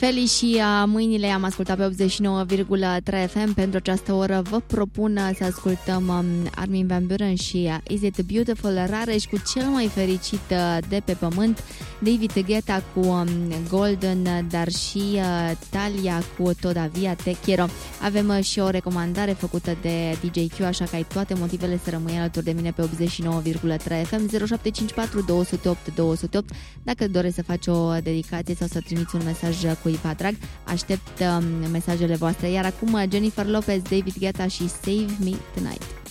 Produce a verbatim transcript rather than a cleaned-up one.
Feli și uh, mâinile am ascultat pe optzeci și nouă virgulă trei F M. Pentru această oră vă propun uh, să ascultăm um, Armin van Buuren și uh, Is It Beautiful, Rareș cu cel mai fericit uh, de pe pământ, David Guetta cu um, Golden, dar și uh, Talia cu Todavia Te Quiero. Avem uh, și o recomandare făcută de D J Q, așa că ai toate motivele să rămâi alături de mine pe optzeci și nouă virgulă trei F M. Zero șapte cinci patru doi zero opt doi zero opt dacă dorești să faci o dedicație sau să trimiți un mesaj cuiva drag. Aștept um, mesajele voastre. Iar acum Jennifer Lopez, David Guetta și Save Me Tonight.